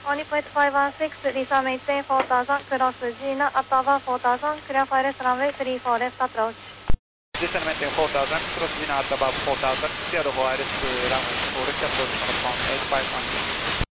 Only.516, Lisa maintain 4000, cross Gina, Ottawa 4000, clear for rest runway 34 left approach. Lisa maintain 4000, cross Gina, Ottawa 4000, clear for rest runway 4 left approach on 851.